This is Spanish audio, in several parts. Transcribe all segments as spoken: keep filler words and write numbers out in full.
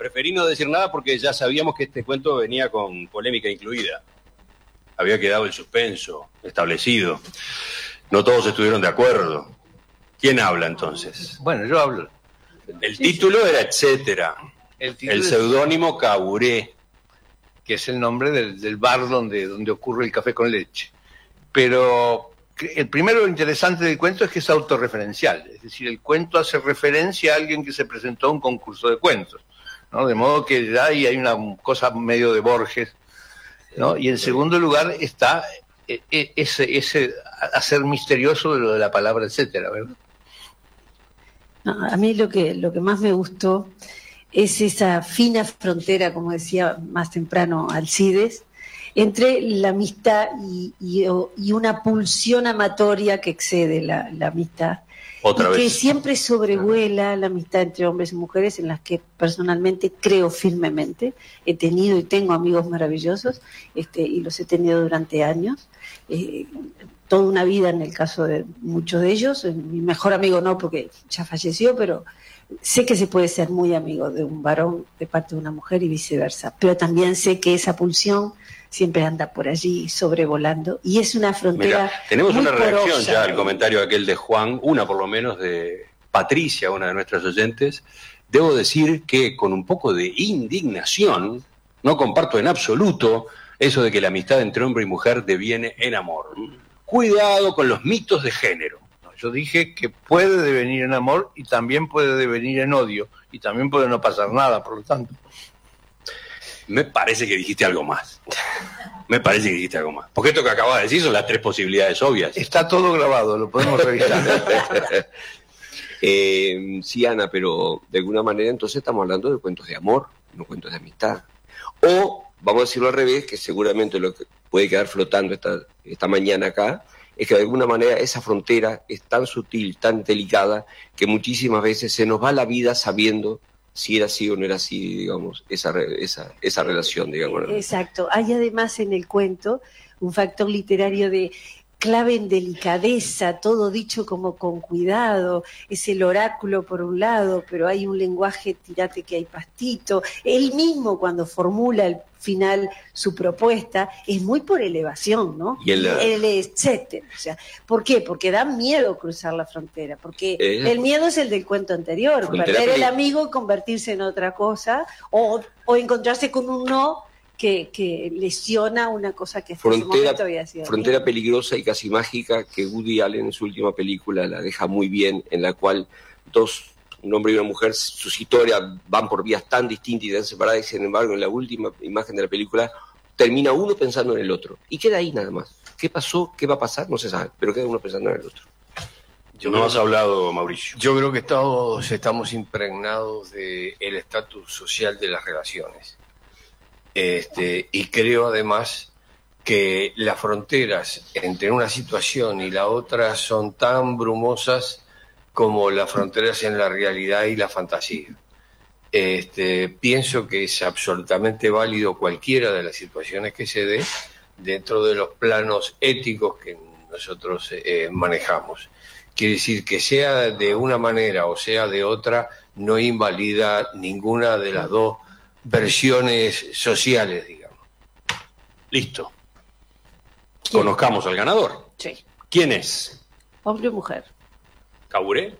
preferí no decir nada porque ya sabíamos que este cuento venía con polémica incluida. Había quedado el suspenso establecido. No todos estuvieron de acuerdo. ¿Quién habla entonces? Bueno, yo hablo. El título era Etcétera. El, el seudónimo Caburé. Que es el nombre del, del bar donde, donde ocurre el café con leche. Pero el primero interesante del cuento es que es autorreferencial. Es decir, el cuento hace referencia a alguien que se presentó a un concurso de cuentos, ¿no? De modo que ya ahí hay una cosa medio de Borges, ¿no? Y en segundo lugar está ese, ese hacer misterioso de lo de la palabra etcétera, ¿verdad? No, a mí lo que, lo que más me gustó es esa fina frontera, como decía más temprano Alcides, entre la amistad y, y, y una pulsión amatoria que excede la, la amistad. Otra y vez. Que siempre sobrevuela la amistad entre hombres y mujeres, en las que personalmente creo firmemente. He tenido y tengo amigos maravillosos, este, y los he tenido durante años. Eh, toda una vida en el caso de muchos de ellos. Mi mejor amigo no, porque ya falleció, pero sé que se puede ser muy amigo de un varón de parte de una mujer y viceversa. Pero también sé que esa pulsión siempre anda por allí sobrevolando, y es una frontera. Mirá, tenemos muy una reacción porosa. ya al comentario aquel de Juan, una por lo menos de Patricia, una de nuestras oyentes. Debo decir que con un poco de indignación, no comparto en absoluto eso de que la amistad entre hombre y mujer deviene en amor. Cuidado con los mitos de género. Yo dije que puede devenir en amor y también puede devenir en odio, y también puede no pasar nada, por lo tanto. Me parece que dijiste algo más. Me parece que dijiste algo más. Porque esto que acabas de decir son las tres posibilidades obvias. Está todo grabado, lo podemos revisar. eh, sí, Ana, pero de alguna manera entonces estamos hablando de cuentos de amor, no cuentos de amistad. O, vamos a decirlo al revés, que seguramente lo que puede quedar flotando esta, esta mañana acá, es que de alguna manera esa frontera es tan sutil, tan delicada, que muchísimas veces se nos va la vida sabiendo si era así o no era así, digamos, esa, esa, esa relación, digamos. Exacto. Hay además en el cuento un factor literario de clave en delicadeza, todo dicho como con cuidado. Es el oráculo por un lado, pero hay un lenguaje, tirate que hay pastito. Él mismo, cuando formula al final su propuesta, es muy por elevación, ¿no? Y el, el etcétera. O sea, ¿por qué? Porque da miedo cruzar la frontera, porque eh, el miedo es el del cuento anterior, perder el amigo y convertirse en otra cosa, o, o encontrarse con un no que, que lesiona una cosa que hasta ese momento había sido frontera bien. Peligrosa y casi mágica, que Woody Allen en su última película la deja muy bien, en la cual dos, un hombre y una mujer, sus historias van por vías tan distintas y tan separadas, y sin embargo en la última imagen de la película termina uno pensando en el otro y queda ahí nada más. ¿Qué pasó? ¿Qué va a pasar? No se sabe, pero queda uno pensando en el otro. Yo no has hablado, Mauricio. Yo creo que todos estamos impregnados del estatus social de las relaciones. Este, y creo además que las fronteras entre una situación y la otra son tan brumosas como las fronteras en la realidad y la fantasía. Este, pienso que es absolutamente válido cualquiera de las situaciones que se dé dentro de los planos éticos que nosotros eh, manejamos. Quiere decir que sea de una manera o sea de otra, no invalida ninguna de las dos versiones sociales, digamos. Listo. ¿Quién? Conozcamos al ganador. Sí. ¿Quién es? Hombre o mujer. ¿Caburé?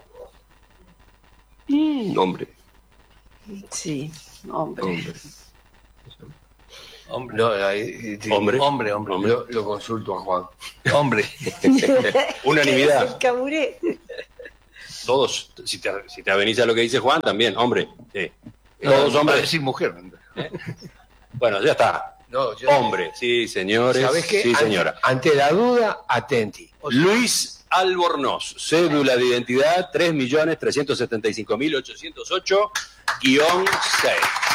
Mm, hombre. Sí, hombre. Hombre. Hombre, no, eh, eh, Hombre. hombre, hombre. hombre. Lo, lo consulto a Juan. Hombre. Unanimidad. Es el Caburé. Todos, si te, si te avenís a lo que dice Juan, también, hombre. Sí. Todos no, hombres. decir mujer. ¿Eh? Bueno, ya está. No, yo, Hombre, sí, señores. ¿Sabes qué? Sí, señora. Ante, ante la duda, atenti. O sea, Luis Albornoz, cédula de identidad tres millones trescientos setenta y cinco mil ochocientos ocho guión seis.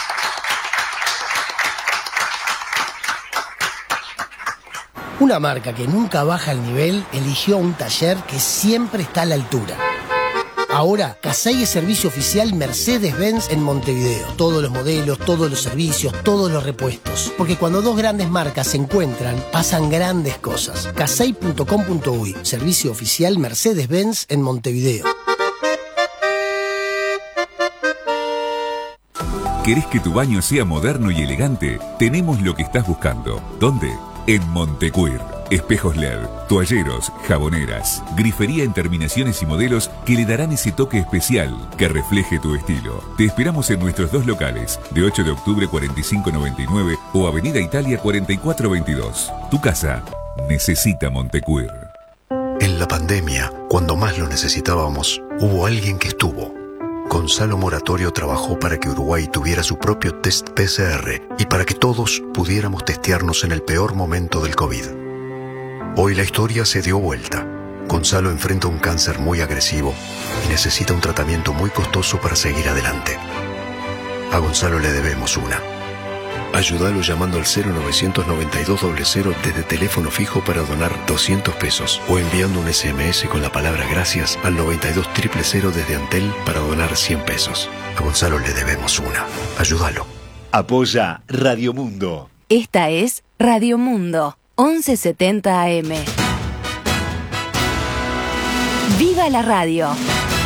Una marca que nunca baja el nivel eligió un taller que siempre está a la altura. Ahora, Casay es servicio oficial Mercedes-Benz en Montevideo. Todos los modelos, todos los servicios, todos los repuestos. Porque cuando dos grandes marcas se encuentran, pasan grandes cosas. Casay punto com punto uy, servicio oficial Mercedes-Benz en Montevideo. ¿Querés que tu baño sea moderno y elegante? Tenemos lo que estás buscando. ¿Dónde? En Montecuir. Espejos L E D, toalleros, jaboneras, grifería en terminaciones y modelos que le darán ese toque especial que refleje tu estilo. Te esperamos en nuestros dos locales, de ocho de octubre cuarenta y cinco noventa y nueve o Avenida Italia cuarenta y cuatro veintidós. Tu casa necesita Montecuir. En la pandemia, cuando más lo necesitábamos, hubo alguien que estuvo. Gonzalo Moratorio trabajó para que Uruguay tuviera su propio test P C R y para que todos pudiéramos testearnos en el peor momento del COVID. Hoy la historia se dio vuelta. Gonzalo enfrenta un cáncer muy agresivo y necesita un tratamiento muy costoso para seguir adelante. A Gonzalo le debemos una. Ayúdalo llamando al cero novecientos noventa y dos cero cero desde teléfono fijo para donar doscientos pesos o enviando un S M S con la palabra gracias al noventa y dos cero cero cero desde Antel para donar cien pesos. A Gonzalo le debemos una. Ayúdalo. Apoya Radio Mundo. Esta es Radio Mundo, once setenta A M. ¡Viva la radio!